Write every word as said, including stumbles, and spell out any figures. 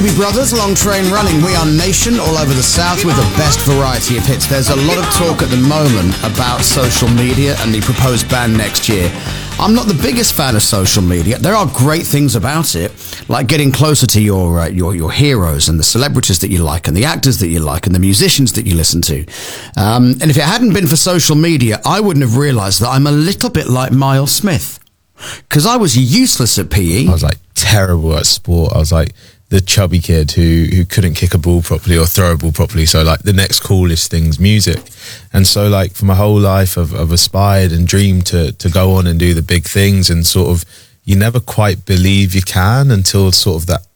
Doobie Brothers, Long Train Running. We are Nation, all over the South with the best variety of hits. There's a lot of talk at the moment about social media and the proposed ban next year. I'm not the biggest fan of social media. There are great things about it, like getting closer to your uh, your your heroes and the celebrities that you like and the actors that you like and the musicians that you listen to. Um, and if it hadn't been for social media, I wouldn't have realised that I'm a little bit like Miles Smith. Because I was useless at P E. I was like terrible at sport. I was like the chubby kid who who couldn't kick a ball properly or throw a ball properly. So like the next coolest thing's music. And so like for my whole life I've, I've aspired and dreamed to to go on and do the big things, and sort of you never quite believe you can until sort of that